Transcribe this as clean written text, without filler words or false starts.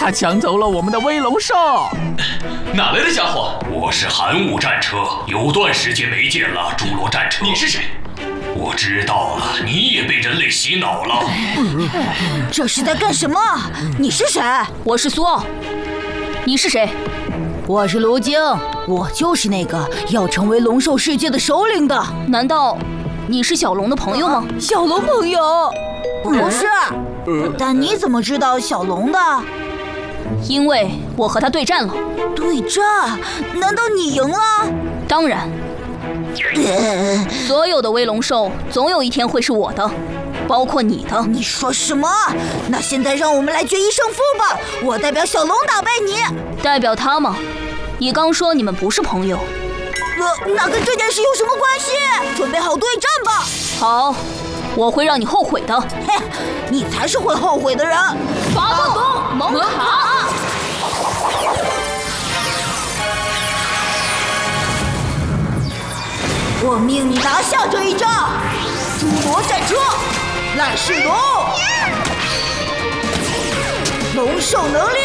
他抢走了我们的威龙兽。 哪来的家伙？ 我是寒武战车，有段时间没见了，侏罗战车。 你是谁？ 我知道了，你也被人类洗脑了。 这是在干什么？你是谁？ 我是苏奥。你是谁？ 我是卢京，我就是那个要成为龙兽世界的首领的。 难道你是小龙的朋友吗？ 小龙朋友？不是。但你怎么知道小龙的？ 因为我和他对战了。 对战？难道你赢了？ 当然。所有的威龙兽总有一天会是我的，包括你的。 你说什么？那现在让我们来决一胜负吧！我代表小龙打败你。 代表他吗？你刚说你们不是朋友。 那跟这件事有什么关系？准备好对战吧。 好，我会让你后悔的。 嘿，你才是会后悔的人。 发动猛卡！ 我命你拿下这一仗！侏罗战车，赖世龙，龙兽能力